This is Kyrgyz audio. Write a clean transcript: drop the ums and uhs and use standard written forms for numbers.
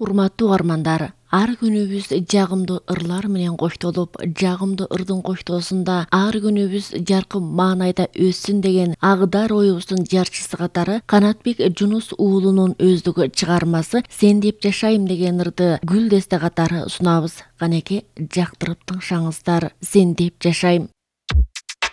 Урматтуу угармандар, ар күнүбүз жагымдуу ырлар менен коштолуп, жагымдуу ырдын коштоосунда ар күнүбүз жаркын маанайда өссүн деген агдар оюбуздун жарчысы катары Канатбек Жунус уулунун өздүк чыгармасы «Сен деп жашайм» деген ырды гүл десте катары сунабыз. Канеке, жактырып тыңшаңыздар. «Сен деп жашайм».